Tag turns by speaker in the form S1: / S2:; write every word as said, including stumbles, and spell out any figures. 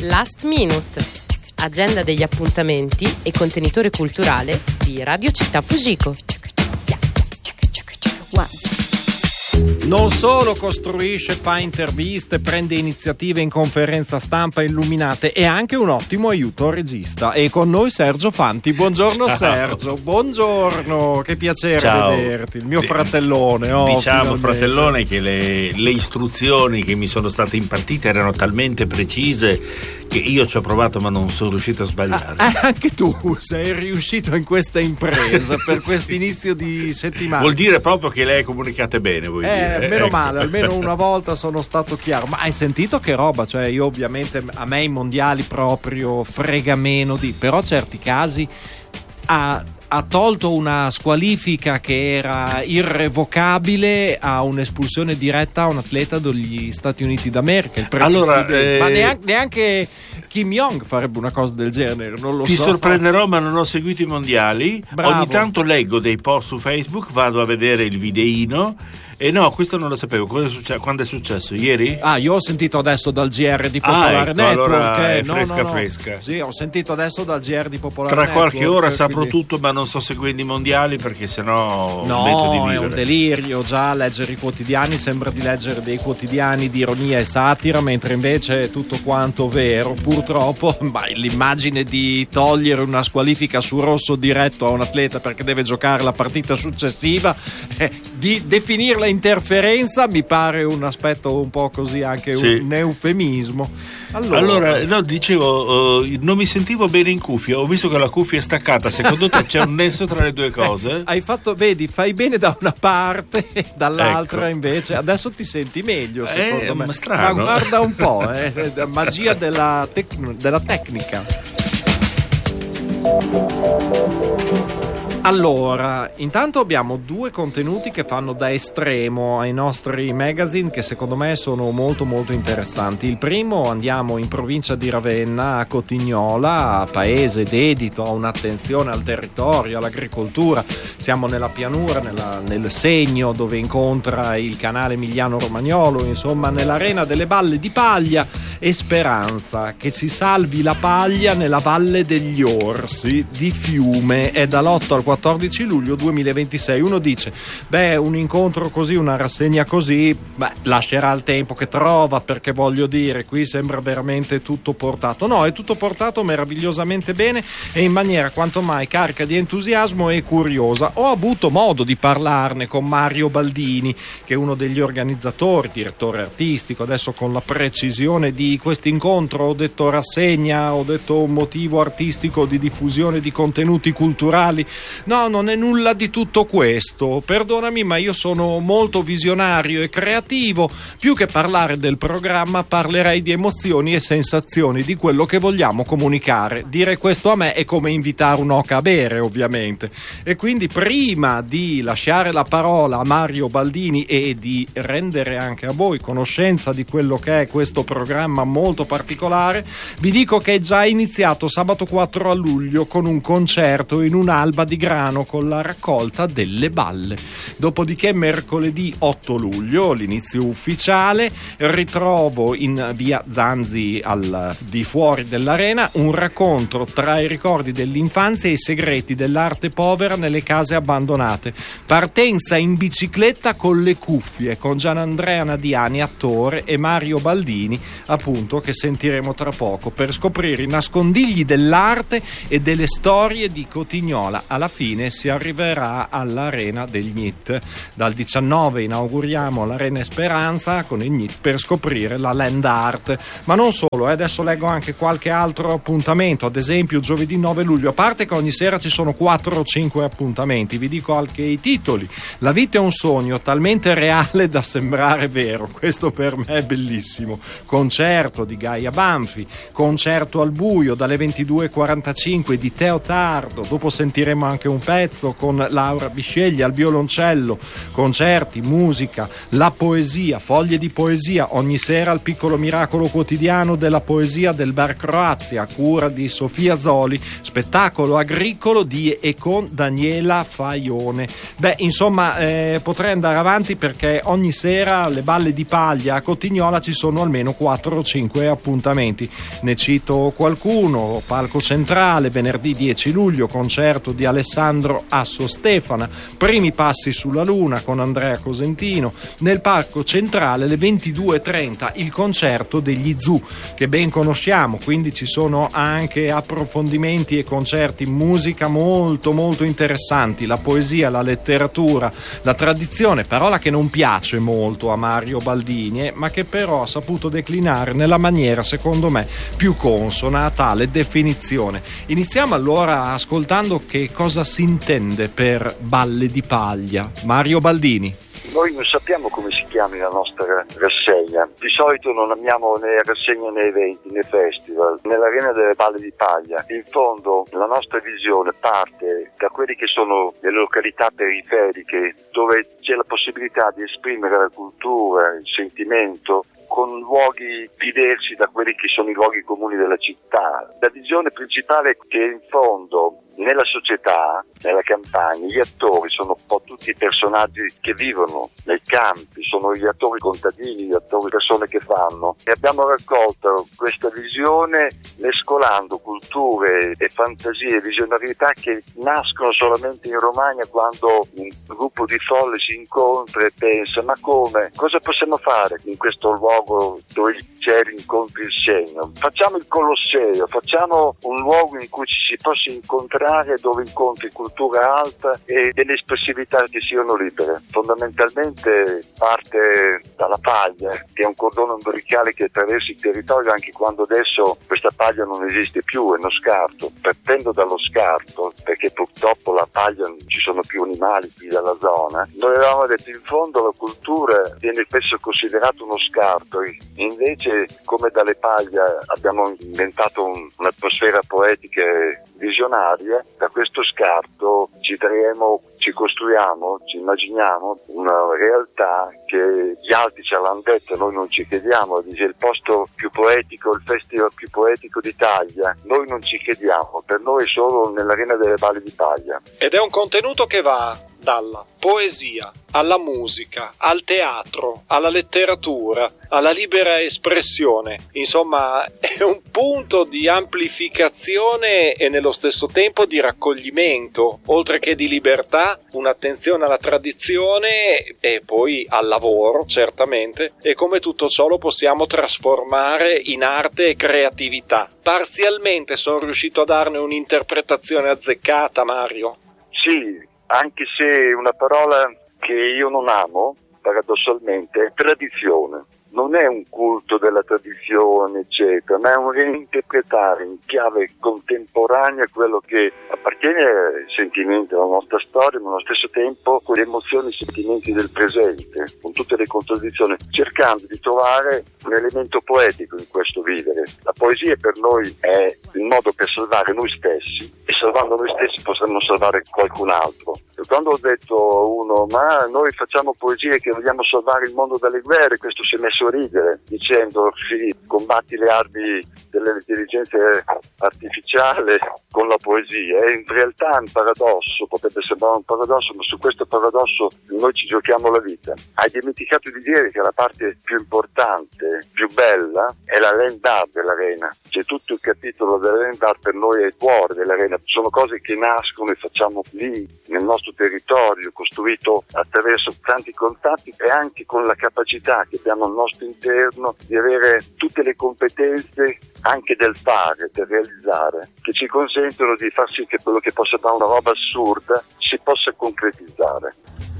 S1: Last Minute, agenda degli appuntamenti e contenitore culturale di Radio Città Fujiko.
S2: Non solo costruisce, fa interviste, prende iniziative in conferenza stampa illuminate, è anche un ottimo aiuto regista. E con noi Sergio Fanti. Buongiorno. Ciao. Sergio, buongiorno, che piacere
S3: Ciao.
S2: Vederti, il mio fratellone. Oh,
S3: diciamo
S2: finalmente.
S3: Fratellone che le, le istruzioni che mi sono state impartite erano talmente precise che io ci ho provato ma non sono riuscito a sbagliare.
S2: Ah, anche tu sei riuscito in questa impresa per sì. questo inizio di settimana.
S3: Vuol dire proprio che le hai comunicate bene, vuoi
S2: eh,
S3: dire?
S2: Meno
S3: ecco.
S2: male, almeno una volta sono stato chiaro. Ma hai sentito che roba? Cioè, io ovviamente a me i mondiali proprio frega meno di, però certi casi ha, ha tolto una squalifica che era irrevocabile a un'espulsione diretta a un atleta degli Stati Uniti d'America. Il
S3: allora, eh...
S2: ma neanche, neanche Kim Jong farebbe una cosa del genere, non lo
S3: Ti
S2: so.
S3: Ti sorprenderò, ma non ho seguito i mondiali.
S2: Bravo.
S3: Ogni tanto leggo dei post su Facebook, vado a vedere il videino. E no, questo non lo sapevo. Cosa è successo? Quando è successo? Ieri?
S2: Ah, io ho sentito adesso dal G R di Popolare
S3: ah, ecco,
S2: Network.
S3: Allora
S2: eh,
S3: è
S2: no,
S3: fresca
S2: no, no.
S3: fresca.
S2: Sì, ho sentito adesso dal G R di Popolare
S3: Tra
S2: Network.
S3: Tra qualche ora saprò
S2: quindi...
S3: tutto, ma non sto seguendo i mondiali perché sennò
S2: no,
S3: smetto di vivere.
S2: È un delirio già leggere i quotidiani, sembra di leggere dei quotidiani di ironia e satira, mentre invece è tutto quanto vero. Purtroppo, ma l'immagine di togliere una squalifica su rosso diretto a un atleta perché deve giocare la partita successiva, eh, di definirla interferenza mi pare un aspetto un po' così, anche sì. un eufemismo. Allora,
S3: allora no, dicevo, uh, non mi sentivo bene in cuffia, ho visto che la cuffia è staccata. Secondo te c'è un nesso tra le due cose?
S2: Eh, hai fatto, vedi, fai bene da una parte e dall'altra, ecco. Invece adesso ti senti meglio, secondo
S3: eh,
S2: me.
S3: Ma, strano.
S2: Ma guarda un po', eh, magia della, tec- della tecnica. Allora, intanto abbiamo due contenuti che fanno da estremo ai nostri magazine, che secondo me sono molto molto interessanti. Il primo, andiamo in provincia di Ravenna, a Cotignola, paese dedito a un'attenzione al territorio, all'agricoltura. Siamo nella pianura, nella, nel segno dove incontra il canale Emiliano-Romagnolo, insomma nell'arena delle Balle di Paglia, e speranza che ci salvi la paglia nella Valle degli Orsi di Fiume. È dall'otto al quattordici luglio duemilaventisei. Uno dice, beh, un incontro così, una rassegna così, beh, lascerà il tempo che trova, perché voglio dire, qui sembra veramente tutto portato. No, è tutto portato meravigliosamente bene e in maniera quanto mai carica di entusiasmo e curiosa. Ho avuto modo di parlarne con Mario Baldini, che è uno degli organizzatori, direttore artistico. Adesso con la precisione di questo incontro ho detto rassegna, ho detto motivo artistico di diffusione di contenuti culturali. No, non è nulla di tutto questo. Perdonami, ma io sono molto visionario e creativo. Più che parlare del programma, parlerei di emozioni e sensazioni, di quello che vogliamo comunicare. Dire questo a me è come invitare un'oca a bere, ovviamente. E quindi, prima di lasciare la parola a Mario Baldini e di rendere anche a voi conoscenza di quello che è questo programma molto particolare, vi dico che è già iniziato sabato quattro a luglio con un concerto in un'alba di grano con la raccolta delle balle. Dopodiché mercoledì otto luglio, l'inizio ufficiale, ritrovo in via Zanzi al di fuori dell'arena un racconto tra i ricordi dell'infanzia e i segreti dell'arte povera nelle case abbandonate. Partenza in bicicletta con le cuffie con Gianandrea Nadiani, attore, e Mario Baldini, appunto, che sentiremo tra poco, per scoprire i nascondigli dell'arte e delle storie di Cotignola. Alla fine si arriverà all'Arena del N I T. Dal diciannove inauguriamo l'Arena Speranza con il N I T per scoprire la land art. Ma non solo, eh, adesso leggo anche qualche altro appuntamento. Ad esempio giovedì nove luglio, a parte che ogni sera ci sono quattro o cinque appuntamenti, vi dico anche i titoli. La vita è un sogno talmente reale da sembrare vero, questo per me è bellissimo. Concerto di Gaia Banfi, concerto al buio dalle ventidue e quarantacinque di Teo Tardo. Dopo sentiremo anche anche un pezzo con Laura Bisceglie al violoncello, concerti, musica, la poesia, foglie di poesia ogni sera al piccolo miracolo quotidiano della poesia del Bar Croazia a cura di Sofia Zoli, spettacolo agricolo di e con Daniela Faione. Beh, insomma, eh, potrei andare avanti perché ogni sera alle Balle di Paglia a Cotignola ci sono almeno quattro o cinque appuntamenti. Ne cito qualcuno: Palco Centrale, venerdì dieci luglio, concerto di Alessandro Asso Stefana, Primi passi sulla luna con Andrea Cosentino. Nel Palco Centrale alle ventidue e trenta il concerto degli Zoo, che ben conosciamo, quindi ci sono anche approfondimenti e concerti, musica molto molto interessanti, la poesia, la letteratura, la tradizione, parola che non piace molto a Mario Baldini, ma che però ha saputo declinare nella maniera secondo me più consona a tale definizione. Iniziamo allora ascoltando che cosa si intende per Balle di Paglia. Mario Baldini.
S4: Noi non sappiamo come si chiami la nostra rassegna, di solito non amiamo né rassegne né eventi né festival. Nell'Arena delle Balle di Paglia, in fondo la nostra visione parte da quelli che sono le località periferiche dove c'è la possibilità di esprimere la cultura, il sentimento, con luoghi diversi da quelli che sono i luoghi comuni della città. La visione principale è che in fondo nella società, nella campagna, gli attori sono un po' tutti i personaggi che vivono nei campi, sono gli attori contadini, gli attori persone che fanno. E abbiamo raccolto questa visione mescolando culture e fantasie e visionarietà che nascono solamente in Romagna quando un gruppo di folle si incontra e pensa: ma come? Cosa possiamo fare in questo luogo dove c'è l'incontro il segno? Facciamo il Colosseo, facciamo un luogo in cui ci si possa incontrare, dove incontri cultura alta e delle espressività che siano libere. Fondamentalmente parte dalla paglia, che è un cordone ombelicale che attraversa il territorio anche quando adesso questa paglia non esiste più, è uno scarto. Partendo dallo scarto, perché purtroppo la paglia non ci sono più animali qui dalla zona, noi avevamo detto in fondo la cultura viene spesso considerata uno scarto, invece come dalle paglie abbiamo inventato un, un'atmosfera poetica e visionaria, da questo scarto ci traiamo, ci costruiamo, ci immaginiamo una realtà che gli altri ce l'hanno detto, noi non ci crediamo. Dice il posto più poetico, il festival più poetico d'Italia, noi non ci crediamo, per noi è solo nell'Arena delle Balle di Paglia.
S2: Ed è un contenuto che va dalla poesia alla musica, al teatro, alla letteratura, alla libera espressione. Insomma, è un punto di amplificazione e nello stesso tempo di raccoglimento, oltre che di libertà, un'attenzione alla tradizione e poi al lavoro, certamente, e come tutto ciò lo possiamo trasformare in arte e creatività. Parzialmente sono riuscito a darne un'interpretazione azzeccata, Mario?
S4: Sì, anche se una parola che io non amo, paradossalmente, è tradizione. Non è un culto della tradizione, eccetera, ma è un reinterpretare in chiave contemporanea quello che appartiene ai sentimenti della nostra storia, ma allo stesso tempo con le emozioni e i sentimenti del presente, con tutte le contraddizioni, cercando di trovare un elemento poetico in questo vivere. La poesia per noi è il modo per salvare noi stessi, e salvando noi stessi possiamo salvare qualcun altro. E quando ho detto a uno: ma noi facciamo poesie che vogliamo salvare il mondo dalle guerre, questo si è messo a ridere, dicendo: sì, combatti le armi dell'intelligenza artificiale con la poesia. E in realtà è un paradosso, potrebbe sembrare un paradosso, ma su questo paradosso noi ci giochiamo la vita. Hai dimenticato di dire che la parte più importante, più bella, è la land art dell'Arena. C'è tutto il capitolo della land art, per noi è il cuore dell'Arena. Sono cose che nascono e facciamo lì, nel nostro territorio, costruito attraverso tanti contatti e anche con la capacità che abbiamo al nostro interno di avere tutte le competenze anche del fare, del realizzare, che ci consentono di far sì che quello che può sembrare una roba assurda si possa concretizzare.